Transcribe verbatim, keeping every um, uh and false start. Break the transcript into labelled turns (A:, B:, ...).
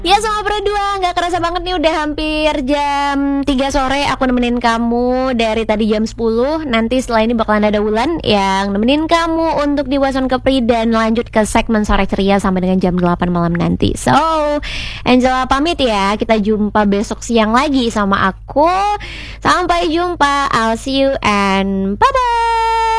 A: Ya sama berdua, nggak kerasa banget nih udah hampir jam tiga sore. Aku nemenin kamu dari tadi jam sepuluh. Nanti setelah ini bakalan ada Wulan yang nemenin kamu untuk di Wason Kepri dan lanjut ke segmen Sore Ceria sampai dengan jam delapan malam nanti. So, Angela pamit ya. Kita jumpa besok siang lagi sama aku. Sampai jumpa. I'll see you and bye-bye.